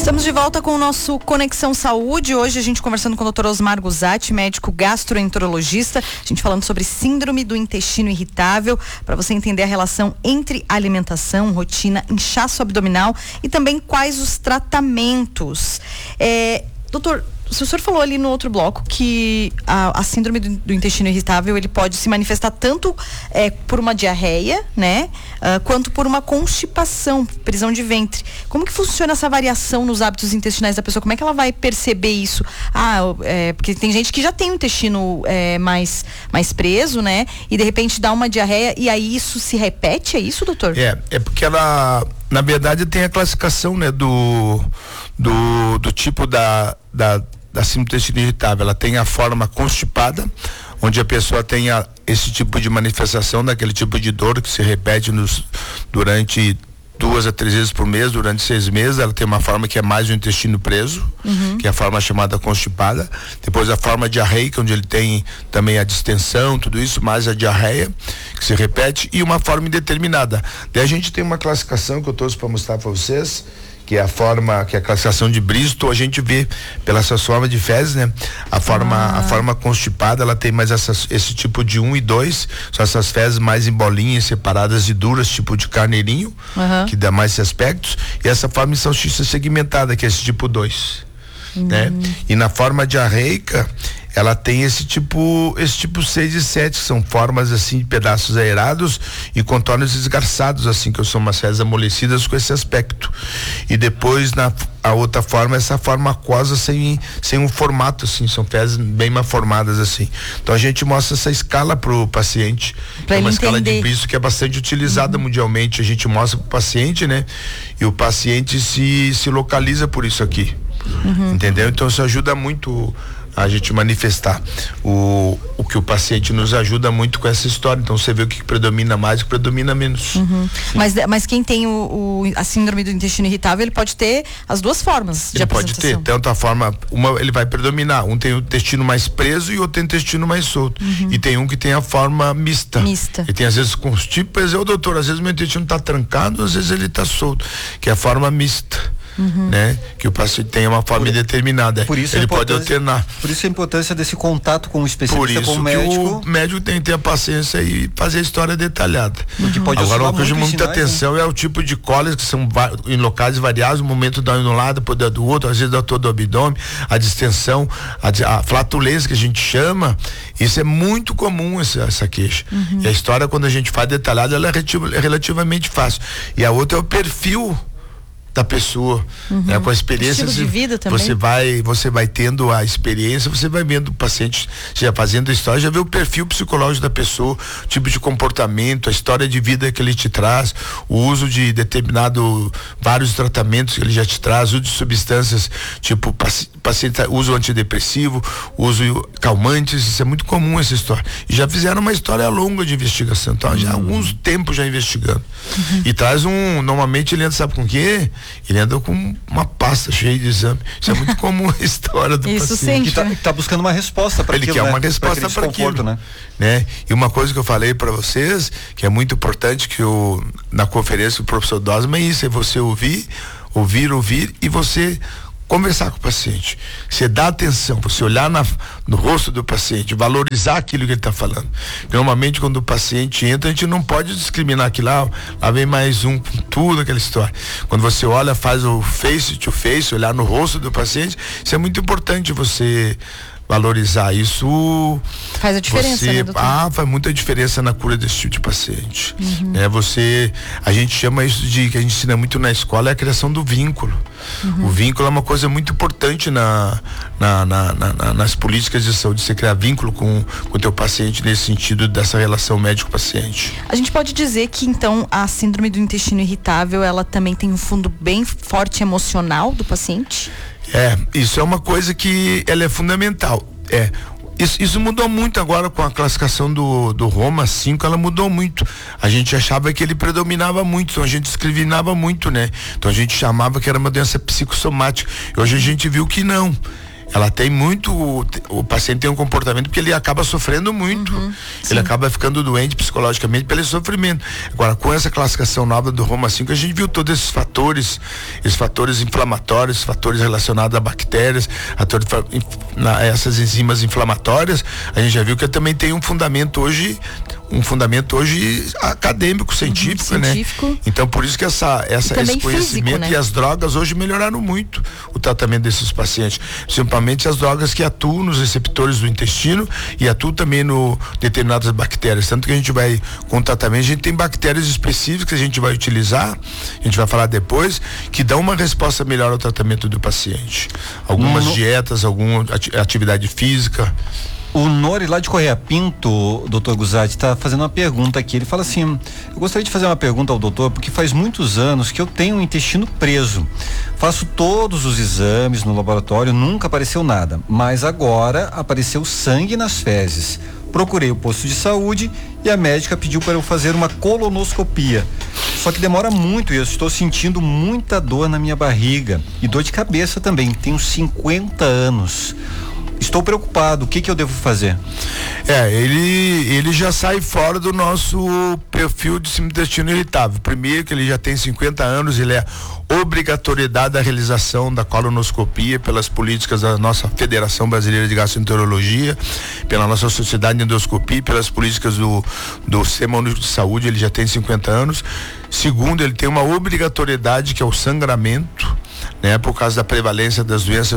Estamos de volta com o nosso Conexão Saúde. Hoje a gente conversando com o Dr. Osmar Guzatti, médico gastroenterologista, a gente falando sobre síndrome do intestino irritável, para você entender a relação entre alimentação, rotina, inchaço abdominal e também quais os tratamentos. Doutor, o senhor falou ali no outro bloco que a síndrome do intestino irritável, ele pode se manifestar tanto por uma diarreia, né? Quanto por uma constipação, prisão de ventre. Como que funciona essa variação nos hábitos intestinais da pessoa? Como é que ela vai perceber isso? Porque tem gente que já tem o intestino mais preso, né? E de repente dá uma diarreia e aí isso se repete, é isso, doutor? É porque ela, na verdade, tem a classificação, né, do tipo da síndrome do intestino irritável. Ela tem a forma constipada, onde a pessoa tem esse tipo de manifestação daquele tipo de dor que se repete durante 2 a 3 vezes por mês, durante 6 meses. Ela tem uma forma que é mais o intestino preso, que é a forma chamada constipada. Depois a forma diarreica, onde ele tem também a distensão, tudo isso, mais a diarreia, que se repete, e uma forma indeterminada. Daí a gente tem uma classificação que eu trouxe para mostrar para vocês, que é a classificação de Bristol. A gente vê pela sua forma de fezes, né? A forma constipada, ela tem mais esse tipo de 1 e 2, são essas fezes mais em bolinhas, separadas e duras, tipo de carneirinho, que dá mais esses aspectos, e essa forma em salsicha segmentada, que é esse tipo 2, né? E na forma diarreica, ela tem esse tipo 6 e 7, que são formas assim, de pedaços aerados e contornos esgarçados, assim, que são umas fezes amolecidas com esse aspecto. E depois a outra forma, essa forma aquosa sem um formato, assim, são fezes bem mais formadas, assim. Então a gente mostra essa escala pro paciente, pra uma escala entender. de Bristol que é bastante utilizada mundialmente. A gente mostra pro paciente, né? E o paciente se localiza por isso aqui. Entendeu? Então isso ajuda muito a gente manifestar o que o paciente nos ajuda muito com essa história. Então você vê o que predomina mais e o que predomina menos. Mas quem tem a síndrome do intestino irritável, ele pode ter as duas formas de apresentação. Pode ter, tanto a forma, ele vai predominar, um tem o intestino mais preso e outro tem o intestino mais solto, e tem um que tem a forma mista. E tem às vezes constipa, doutor, às vezes meu intestino está trancado, às vezes ele está solto, que é a forma mista. Né? Que o paciente tenha uma forma indeterminada. Por isso ele pode alternar. Por isso a importância desse contato com o especialista, com o médico. Por isso que o médico tem que ter a paciência e fazer a história detalhada. Agora, o que eu chamo muita atenção é o tipo de cólicas que são em locais variados, o momento dá um lado, depois dá do outro, às vezes dá todo o abdômen, a distensão, a flatulência que a gente chama. Isso é muito comum, essa queixa. E a história, quando a gente faz detalhada, ela é relativamente fácil. E a outra é o perfil da pessoa, né? Com a experiência, estilo de vida também. Você vai tendo a experiência, você vai vendo o paciente já fazendo a história, já vê o perfil psicológico da pessoa, o tipo de comportamento, a história de vida que ele te traz, o uso de vários tratamentos que ele já te traz, uso de substâncias, tipo paciente uso antidepressivo, uso calmantes. Isso é muito comum, essa história. E já fizeram uma história longa de investigação, então já há alguns tempos já investigando. E traz normalmente ele entra, sabe com o quê? Ele anda com uma pasta cheia de exame. Isso é muito comum a história do isso paciente. Que tá buscando uma resposta para aquilo, ele quer uma resposta para aquilo, né? E uma coisa que eu falei para vocês, que é muito importante, que na conferência do professor Dosman, é isso, é você ouvir e você conversar com o paciente, você dá atenção, você olhar no rosto do paciente, valorizar aquilo que ele está falando. Normalmente quando o paciente entra, a gente não pode discriminar aquilo, lá vem mais um com tudo, aquela história. Quando você olha, faz o face to face, olhar no rosto do paciente, isso é muito importante, você valorizar isso. Faz a diferença, né, doutor? Faz muita diferença na cura desse tipo de paciente. A gente chama isso que a gente ensina muito na escola, é a criação do vínculo. O vínculo é uma coisa muito importante nas políticas de saúde, você criar vínculo com o teu paciente, nesse sentido dessa relação médico-paciente. A gente pode dizer que então a síndrome do intestino irritável, ela também tem um fundo bem forte emocional do paciente? Isso é uma coisa que ela é fundamental. Isso mudou muito agora com a classificação do Roma 5, ela mudou muito. A gente achava que ele predominava muito, então a gente discriminava muito, né? Então a gente chamava que era uma doença psicossomática. E hoje a gente viu que não. ela tem muito, o paciente tem um comportamento porque ele acaba sofrendo muito, ele acaba ficando doente psicologicamente pelo sofrimento. Agora, com essa classificação nova do Roma 5, a gente viu todos esses fatores inflamatórios, fatores relacionados a bactérias, essas enzimas inflamatórias. A gente já viu que também tem um fundamento hoje acadêmico, científico, né? Então, por isso que esse conhecimento físico, né? E as drogas hoje melhoraram muito o tratamento desses pacientes, principalmente as drogas que atuam nos receptores do intestino e atuam também no determinadas bactérias, tanto que a gente vai, com o tratamento, a gente tem bactérias específicas que a gente vai utilizar, a gente vai falar depois, que dão uma resposta melhor ao tratamento do paciente. Algumas dietas, alguma atividade física. O Nori, lá de Correia Pinto, doutor Guzatti, está fazendo uma pergunta aqui. Ele fala assim: eu gostaria de fazer uma pergunta ao doutor, porque faz muitos anos que eu tenho o intestino preso. Faço todos os exames no laboratório, nunca apareceu nada. Mas agora apareceu sangue nas fezes. Procurei o posto de saúde e a médica pediu para eu fazer uma colonoscopia. Só que demora muito e eu estou sentindo muita dor na minha barriga e dor de cabeça também. Tenho 50 anos. Estou preocupado, o que eu devo fazer? Ele já sai fora do nosso perfil de síndrome do intestino irritável. Primeiro que ele já tem 50 anos, ele é obrigatoriedade da realização da colonoscopia pelas políticas da nossa Federação Brasileira de Gastroenterologia, pela nossa Sociedade de Endoscopia, pelas políticas do Sistema Único de Saúde. Ele já tem 50 anos. Segundo, ele tem uma obrigatoriedade que é o sangramento, né? Por causa da prevalência das doenças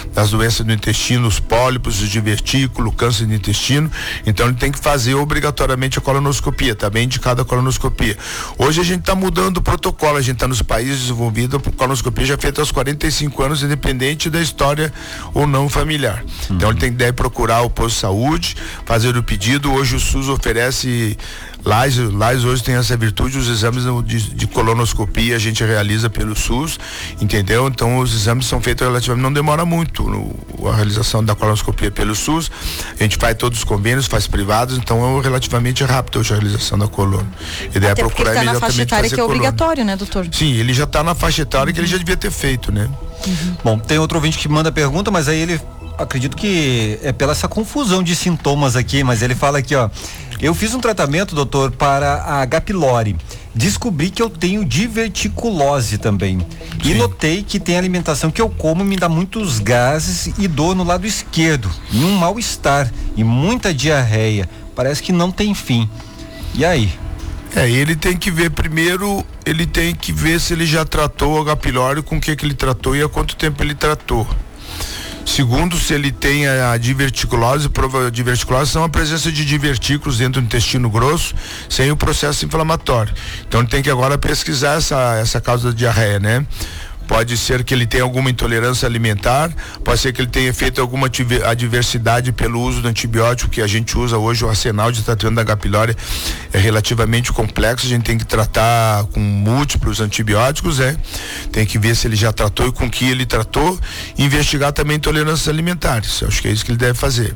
do intestino, os pólipos, os divertículos, câncer do intestino. Então ele tem que fazer obrigatoriamente a colonoscopia, tá bem indicada a colonoscopia. Hoje a gente está mudando o protocolo, a gente está nos países desenvolvidos, a colonoscopia já é feita aos 45 anos, independente da história ou não familiar. Então ele tem que procurar o posto de saúde, fazer o pedido. Hoje o SUS oferece, Lais hoje tem essa virtude, os exames de colonoscopia a gente realiza pelo SUS, entendeu? Então os exames são feitos relativamente, não demora muito a realização da colonoscopia pelo SUS. A gente faz todos os convênios, faz privados, então é relativamente rápido hoje a realização da coluna. A ideia é procurar imediatamente fazer coluna. Até porque ele tá na faixa etária que é obrigatório, né, doutor? Sim, ele já está na faixa etária que ele já devia ter feito, né? Bom, tem outro ouvinte que manda pergunta, mas aí ele, acredito que é pela essa confusão de sintomas aqui, mas ele fala aqui, ó: eu fiz um tratamento, doutor, para a H. pylori. Descobri que eu tenho diverticulose também. Sim. E notei que tem alimentação que eu como me dá muitos gases e dor no lado esquerdo, e um mal-estar e muita diarreia. Parece que não tem fim. E aí? Ele tem que ver primeiro, ele tem que ver se ele já tratou o H. pylori, com o que ele tratou e há quanto tempo ele tratou. Segundo, se ele tem a diverticulose, diverticulose são a presença de divertículos dentro do intestino grosso, sem o processo inflamatório. Então ele tem que agora pesquisar essa causa da diarreia, né? Pode ser que ele tenha alguma intolerância alimentar, pode ser que ele tenha feito alguma adversidade pelo uso do antibiótico que a gente usa hoje. O arsenal de tratamento da H. pylori é relativamente complexo, a gente tem que tratar com múltiplos antibióticos, tem que ver se ele já tratou e com que ele tratou, e investigar também intolerâncias alimentares. Eu acho que é isso que ele deve fazer.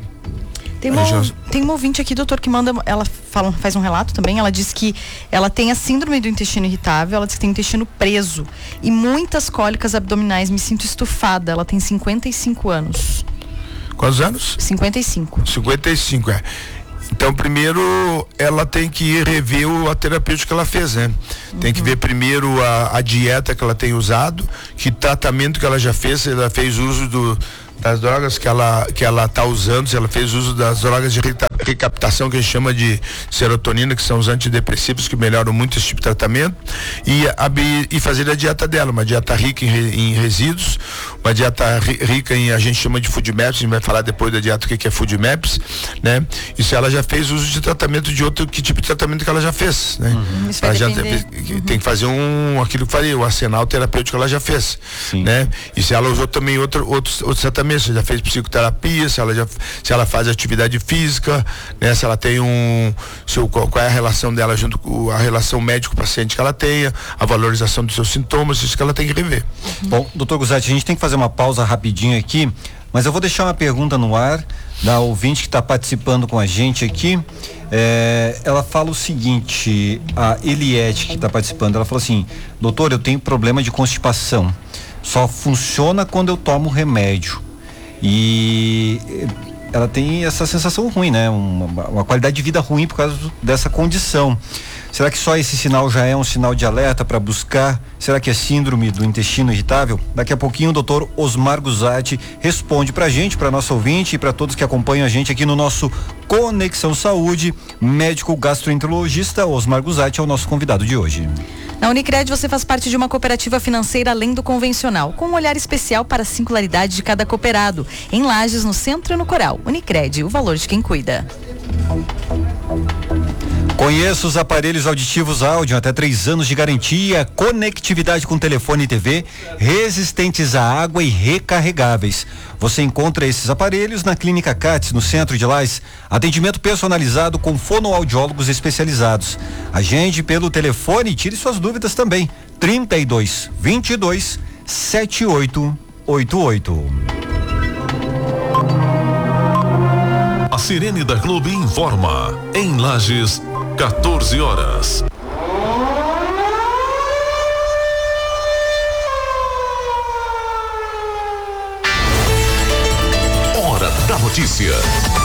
Tem uma ouvinte aqui, doutor, que faz um relato também. Ela diz que ela tem a síndrome do intestino irritável, ela diz que tem o intestino preso e muitas cólicas abdominais, me sinto estufada. Ela tem 55 anos. Quantos anos? 55. 55, Então, primeiro, ela tem que rever a terapêutica que ela fez, né? Tem que ver primeiro a dieta que ela tem usado, que tratamento que ela já fez, se ela fez uso das drogas que ela tá usando, se ela fez uso das drogas de recaptação, que a gente chama de serotonina, que são os antidepressivos que melhoram muito esse tipo de tratamento, e fazer a dieta dela, uma dieta rica em resíduos, uma dieta rica em, a gente chama de food maps, a gente vai falar depois da dieta o que é food maps, né? E se ela já fez uso de tratamento de outro, que tipo de tratamento que ela já fez, né? Tem que fazer aquilo que eu falei, o arsenal terapêutico ela já fez, né? E se ela usou também outros tratamentos, se já fez psicoterapia, se ela faz atividade física, né? Se ela tem qual é a relação dela junto com a relação médico-paciente que ela tenha, a valorização dos seus sintomas, isso que ela tem que rever. Bom, doutor Guzatti, a gente tem que fazer uma pausa rapidinho aqui, mas eu vou deixar uma pergunta no ar da ouvinte que está participando com a gente aqui. Ela fala o seguinte, a Eliette que está participando, ela falou assim: doutor, eu tenho problema de constipação, só funciona quando eu tomo remédio. e ela tem essa sensação ruim, né? Uma qualidade de vida ruim por causa dessa condição. Será que só esse sinal já é um sinal de alerta para buscar? Será que é síndrome do intestino irritável? Daqui a pouquinho o doutor Osmar Guzatti responde pra gente, pra nossa ouvinte e para todos que acompanham a gente aqui no nosso Conexão Saúde. Médico gastroenterologista Osmar Guzatti é o nosso convidado de hoje. Na Unicred você faz parte de uma cooperativa financeira além do convencional, com um olhar especial para a singularidade de cada cooperado. Em Lages, no Centro e no Coral. Unicred, o valor de quem cuida. Conheça os aparelhos auditivos áudio, até 3 anos de garantia, conectividade com telefone e TV, resistentes à água e recarregáveis. Você encontra esses aparelhos na Clínica Cates, no centro de Lages. Atendimento personalizado com fonoaudiólogos especializados. Agende pelo telefone e tire suas dúvidas também. 32 22 7888. A Sirene da Clube informa. Em Lages, 14 horas. Hora da notícia.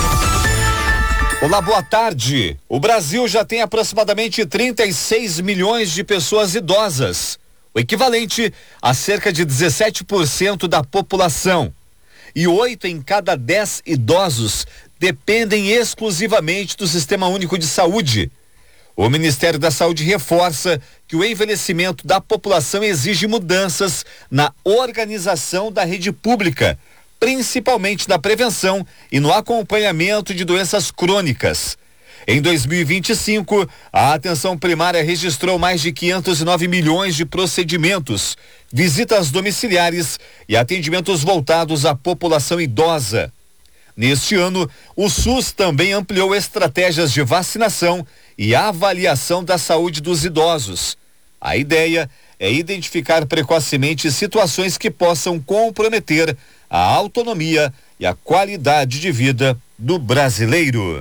Olá, boa tarde. O Brasil já tem aproximadamente 36 milhões de pessoas idosas, o equivalente a cerca de 17% da população. E 8 em cada 10 idosos dependem exclusivamente do Sistema Único de Saúde. O Ministério da Saúde reforça que o envelhecimento da população exige mudanças na organização da rede pública, principalmente na prevenção e no acompanhamento de doenças crônicas. Em 2025, a atenção primária registrou mais de 509 milhões de procedimentos, visitas domiciliares e atendimentos voltados à população idosa. Neste ano, o SUS também ampliou estratégias de vacinação e avaliação da saúde dos idosos. A ideia é identificar precocemente situações que possam comprometer a autonomia e a qualidade de vida do brasileiro.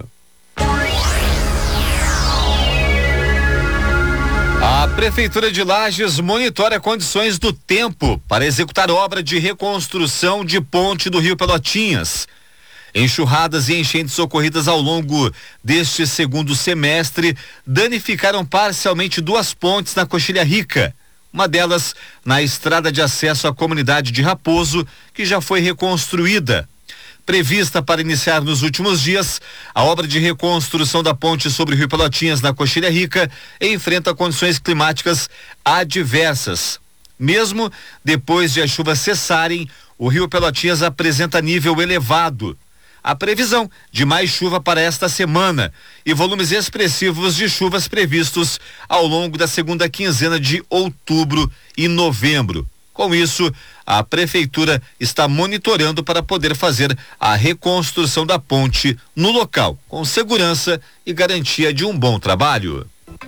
A Prefeitura de Lages monitora condições do tempo para executar obra de reconstrução de ponte do Rio Pelotinhas. Enxurradas e enchentes ocorridas ao longo deste segundo semestre danificaram parcialmente 2 pontes na Coxilha Rica. Uma delas na estrada de acesso à comunidade de Raposo, que já foi reconstruída. Prevista para iniciar nos últimos dias, a obra de reconstrução da ponte sobre o Rio Pelotinhas na Coxilha Rica enfrenta condições climáticas adversas. Mesmo depois de as chuvas cessarem, o Rio Pelotinhas apresenta nível elevado. A previsão de mais chuva para esta semana e volumes expressivos de chuvas previstos ao longo da segunda quinzena de outubro e novembro. Com isso, a Prefeitura está monitorando para poder fazer a reconstrução da ponte no local, com segurança e garantia de um bom trabalho.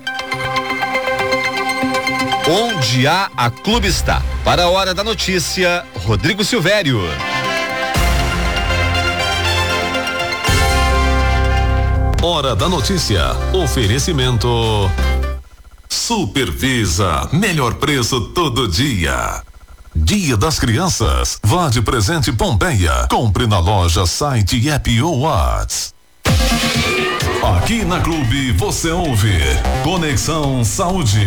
Onde há, a Clube está. Para a hora da notícia, Rodrigo Silvério. Hora da notícia. Oferecimento Supervisa, melhor preço todo dia. Dia das Crianças, vá de presente Pompeia. Compre na loja, site e app ou WhatsApp. Aqui na Clube você ouve Conexão Saúde.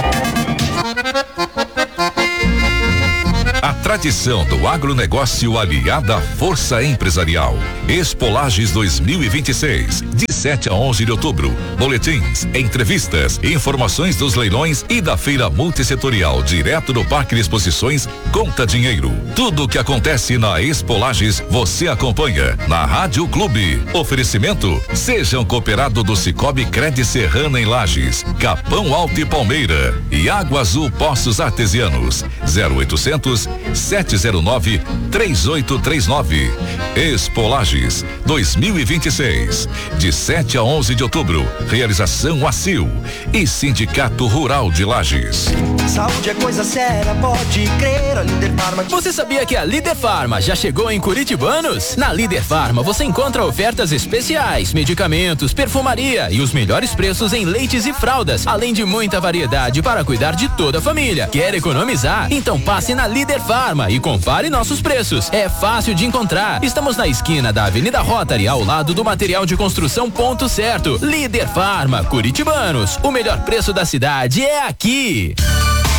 A tradição do agronegócio aliada à força empresarial. Expo Lages 2026, de 7 a 11 de outubro. Boletins, entrevistas, informações dos leilões e da feira multissetorial direto do Parque de Exposições Conta Dinheiro. Tudo o que acontece na Expo Lages você acompanha na Rádio Clube. Oferecimento: seja um cooperado do Cicobi Cred Serrana em Lages, Capão Alto e Palmeira e Água Azul Poços Artesianos. 0800 709 3839. Expo Lages 2026, de 7 a 11 de outubro. Realização ACIL e Sindicato Rural de Lages. Saúde é coisa séria, pode crer, a Líder Farma. Você sabia que a Líder Farma já chegou em Curitibanos? Na Líder Farma você encontra ofertas especiais, medicamentos, perfumaria e os melhores preços em leites e fraldas, além de muita variedade para cuidar de toda a família. Quer economizar? Então passe na Líder Farma e compare nossos preços. É fácil de encontrar. Estamos na esquina da Avenida Rotary, ao lado do material de construção Ponto Certo. Líder Farma, Curitibanos. O melhor preço da cidade é aqui.